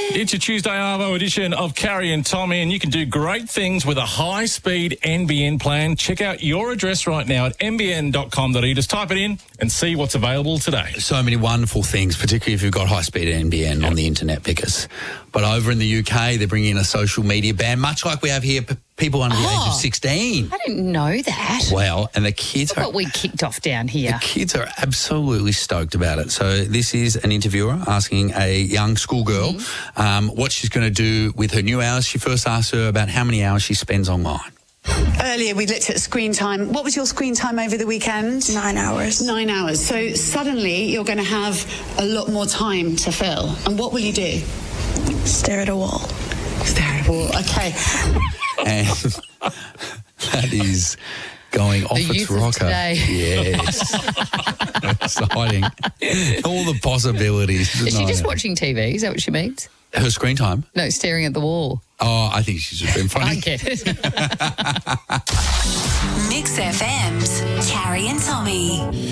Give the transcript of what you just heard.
It's your Tuesday Arvo edition of Carrie and Tommy, and you can do great things with a high-speed NBN plan. Check out your address right now at nbn.com.au. Just type it in and see what's available today. So many wonderful things, particularly if you've got high-speed NBN on the internet, Pickers. But over in the UK, they're bringing in a social media ban, much like we have here, people under the age of 16. I didn't know that. Well, and the kids What we kicked off down here. The kids are absolutely stoked about it. So this is an interviewer asking a young schoolgirl what she's going to do with her new hours. She first asked her about how many hours she spends online. Earlier we looked at screen time. What was your screen time over the weekend? 9 hours. 9 hours. So suddenly you're going to have a lot more time to fill. And what will you do? Stare at a wall. Stare at a wall. Okay. And that is going off The its youth of rocker. today. Yes. Exciting. All the possibilities. Is she just watching TV? Is that what she means? Her screen time? No, staring at the wall. Oh, I think she's just been funny. I get it. Mix FM's Carrie and Tommy.